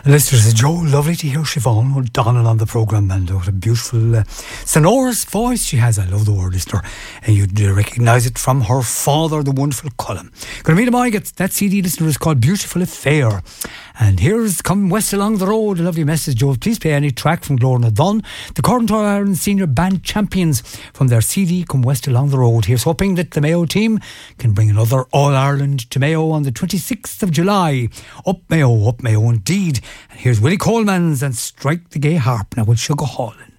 Listeners, it's Joe. Lovely to hear Siobhan O'Donnell on the programme, and what a beautiful sonorous voice she has. I love the word, listener, and you'd recognise it from her father, the wonderful Colin. Gonna meet him. I get that CD, listener, is called Beautiful Affair. And here's Come West Along the Road, a lovely message, Joe. Please play any track from Glorna Dunn, the current All-Ireland Senior Band Champions, from their CD Come West Along the Road. Here's hoping that the Mayo team can bring another All-Ireland to Mayo on the 26th of July. Up Mayo indeed. And here's Willie Coleman's and Strike the Gay Harp now with Sugar Hall.